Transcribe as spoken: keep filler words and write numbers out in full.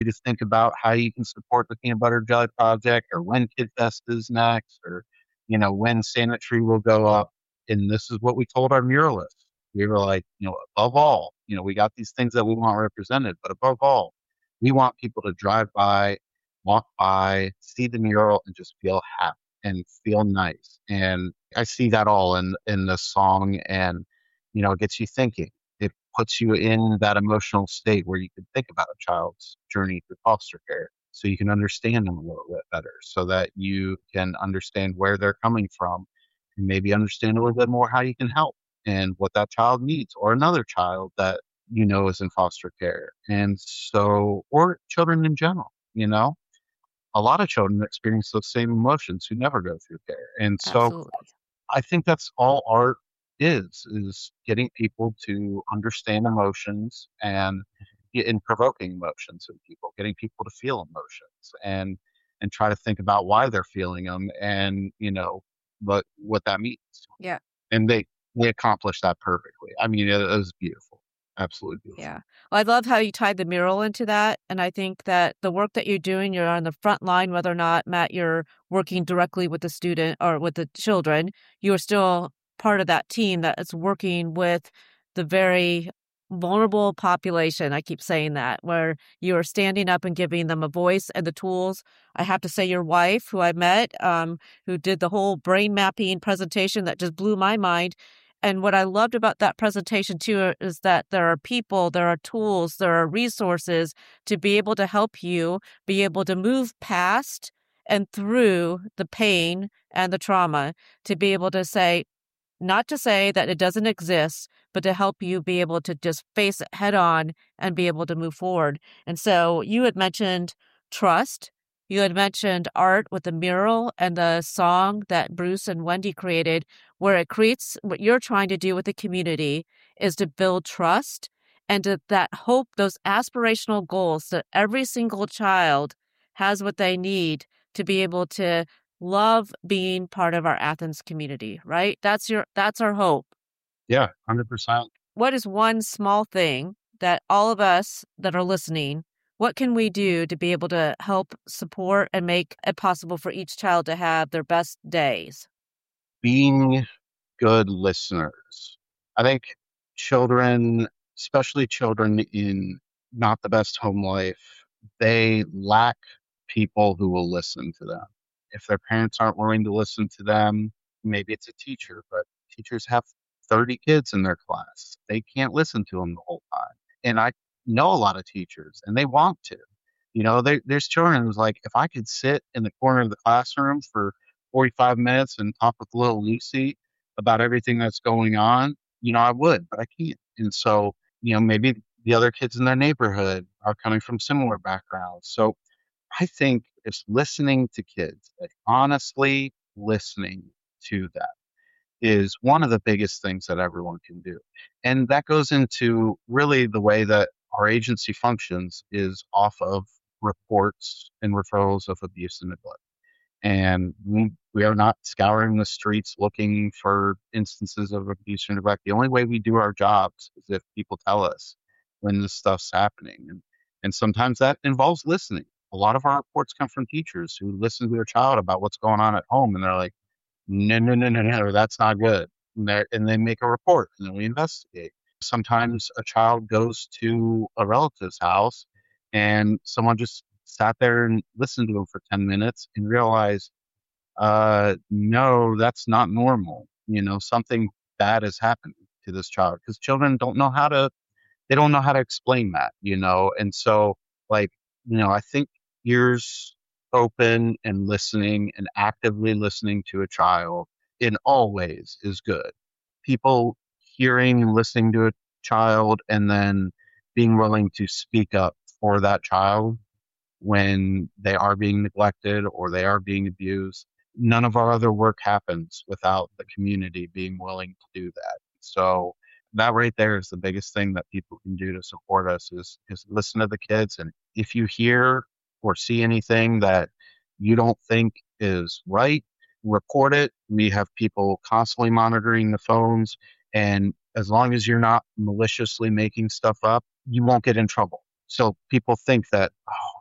You just think about how you can support the Peanut Butter Jelly Project or when Kid Fest is next or, you know, when Santa Tree will go up. And this is what we told our muralists. We were like, you know, above all, you know, we got these things that we want represented, but above all, we want people to drive by, walk by, see the mural and just feel happy and feel nice. And I see that all in in the song and, you know, it gets you thinking. It puts you in that emotional state where you can think about a child's journey through foster care so you can understand them a little bit better, so that you can understand where they're coming from and maybe understand a little bit more how you can help and what that child needs or another child that you know is in foster care. And so, or children in general, you know, a lot of children experience those same emotions who never go through care. And so Absolutely. I think that's all art is, is getting people to understand emotions and in provoking emotions in people, getting people to feel emotions and and try to think about why they're feeling them and, you know, what what that means. Yeah. And they they accomplish that perfectly. I mean, it, it was beautiful. Absolutely beautiful. Yeah. Well, I love how you tied the mural into that. And I think that the work that you're doing, you're on the front line, whether or not, Matt, you're working directly with the student or with the children, you are still part of that team that is working with the very vulnerable population. I keep saying that, where you are standing up and giving them a voice and the tools. I have to say, your wife, who I met, um, who did the whole brain mapping presentation that just blew my mind. And what I loved about that presentation too uh, is that there are people, there are tools, there are resources to be able to help you be able to move past and through the pain and the trauma, to be able to say, not to say that it doesn't exist, but to help you be able to just face it head on and be able to move forward. And so you had mentioned trust. You had mentioned art with the mural and the song that Bruce and Wendy created, where it creates what you're trying to do with the community is to build trust and to that hope, those aspirational goals that every single child has what they need to be able to love being part of our Athens community, right? That's your that's our hope. Yeah, one hundred percent. What is one small thing that all of us that are listening, what can we do to be able to help support and make it possible for each child to have their best days? Being good listeners. I think children, especially children in not the best home life, they lack people who will listen to them. If their parents aren't willing to listen to them, maybe it's a teacher, but teachers have thirty kids in their class. They can't listen to them the whole time. And I know a lot of teachers and they want to. You know, there, there's children who's like, if I could sit in the corner of the classroom for forty-five minutes and talk with little Lucy about everything that's going on, you know, I would, but I can't. And so, you know, maybe the other kids in their neighborhood are coming from similar backgrounds. So I think it's listening to kids, like honestly listening to them is one of the biggest things that everyone can do. And that goes into really the way that our agency functions is off of reports and referrals of abuse and neglect. And we, we are not scouring the streets looking for instances of abuse or neglect. The only way we do our jobs is if people tell us when this stuff's happening. And, and sometimes that involves listening. A lot of our reports come from teachers who listen to their child about what's going on at home. And they're like, no, no, no, no, no, that's not good. And, they and they make a report and then we investigate. Sometimes a child goes to a relative's house and someone just sat there and listened to them for ten minutes and realized, uh, no, that's not normal. You know, something bad is happening to this child because children don't know how to, they don't know how to explain that, you know? And so, like, you know, I think ears open and listening and actively listening to a child in all ways is good. People hearing and listening to a child and then being willing to speak up for that child when they are being neglected or they are being abused. None of our other work happens without the community being willing to do that. So that right there is the biggest thing that people can do to support us is, is listen to the kids. And if you hear or see anything that you don't think is right, report it. We have people constantly monitoring the phones. And as long as you're not maliciously making stuff up, you won't get in trouble. So people think that, oh,